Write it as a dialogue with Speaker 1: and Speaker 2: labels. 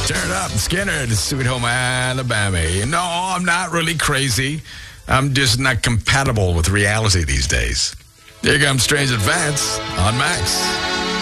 Speaker 1: Turn up, Skinner, Sweet Home Alabama. No, I'm not really crazy. I'm just not compatible with reality these days. Here comes Strange Advance on Max.